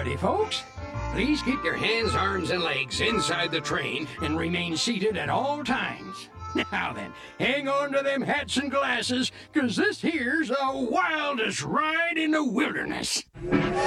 Howdy, folks. Please keep your hands, arms, and legs inside the train and remain seated at all times. Now then, hang on to them hats and glasses, 'cause this here's the wildest ride in the wilderness.